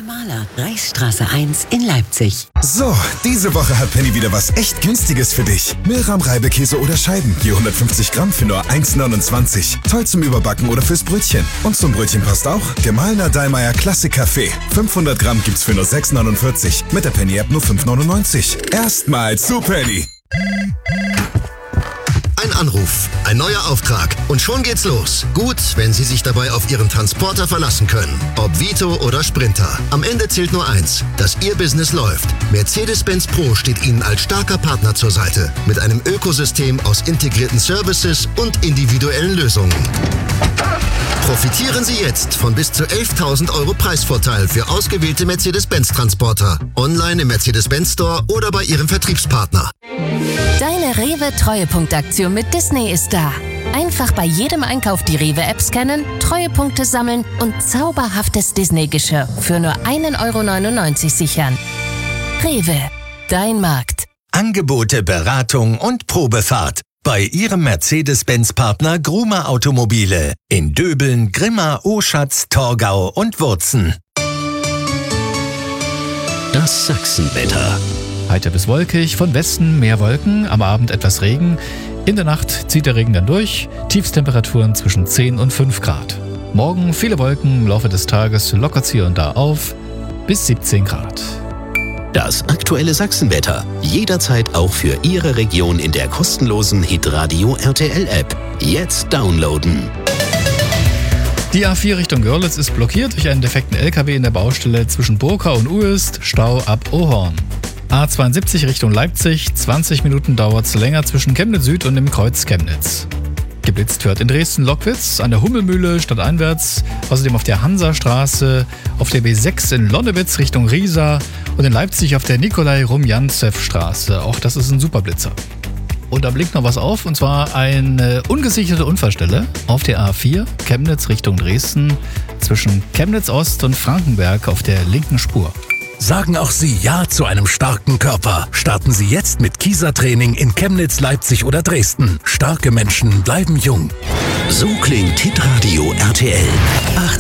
Maler, Reichsstraße 1 in Leipzig. So, diese Woche hat Penny wieder was echt Günstiges für dich. Milram Reibekäse oder Scheiben, je 150 Gramm für nur 1,29. Toll zum Überbacken oder fürs Brötchen. Und zum Brötchen passt auch gemahlener Dallmayr Klassik Kaffee. 500 Gramm gibt's für nur 6,49. Mit der Penny-App nur 5,99. Erstmal zu Penny. Ein Anruf, ein neuer Auftrag und schon geht's los. Gut, wenn Sie sich dabei auf Ihren Transporter verlassen können. Ob Vito oder Sprinter. Am Ende zählt nur eins, dass Ihr Business läuft. Mercedes-Benz Pro steht Ihnen als starker Partner zur Seite. Mit einem Ökosystem aus integrierten Services und individuellen Lösungen. Profitieren Sie jetzt von bis zu 11.000 € Preisvorteil für ausgewählte Mercedes-Benz-Transporter. Online im Mercedes-Benz Store oder bei Ihrem Vertriebspartner. Deine Rewe-Treuepunktaktion mit Disney ist da. Einfach bei jedem Einkauf die Rewe-App scannen, Treuepunkte sammeln und zauberhaftes Disney-Geschirr für nur 1,99 € sichern. Rewe, dein Markt. Angebote, Beratung und Probefahrt bei Ihrem Mercedes-Benz-Partner Grumer Automobile in Döbeln, Grimma, Oschatz, Torgau und Wurzen. Das Sachsenwetter. Heiter bis wolkig, von Westen mehr Wolken, am Abend etwas Regen. In der Nacht zieht der Regen dann durch, Tiefstemperaturen zwischen 10 und 5 Grad. Morgen viele Wolken, im Laufe des Tages lockert hier und da auf, bis 17 Grad. Das aktuelle Sachsenwetter. Jederzeit auch für Ihre Region in der kostenlosen Hitradio RTL-App. Jetzt downloaden. Die A4 Richtung Görlitz ist blockiert durch einen defekten LKW in der Baustelle zwischen Burka und Uest, Stau ab Ohorn. A72 Richtung Leipzig, 20 Minuten dauert es länger zwischen Chemnitz Süd und dem Kreuz Chemnitz. Geblitzt wird in Dresden-Lockwitz, an der Hummelmühle stadteinwärts, außerdem auf der Hansastraße, auf der B6 in Lonnewitz Richtung Riesa und in Leipzig auf der Nikolai-Rumjantsew-Straße. Auch das ist ein Superblitzer. Und da blinkt noch was auf, und zwar eine ungesicherte Unfallstelle auf der A4 Chemnitz Richtung Dresden zwischen Chemnitz Ost und Frankenberg auf der linken Spur. Sagen auch Sie Ja zu einem starken Körper. Starten Sie jetzt mit Kieser-Training in Chemnitz, Leipzig oder Dresden. Starke Menschen bleiben jung. So klingt Hitradio RTL.